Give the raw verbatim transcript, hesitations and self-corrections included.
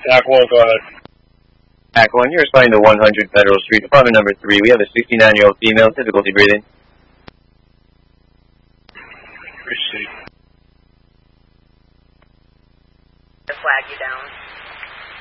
Act one, go ahead. Act one, you're responding to one hundred Federal Street, apartment number three. We have a sixty-nine-year-old female, difficulty breathing. Proceed. To flag you down.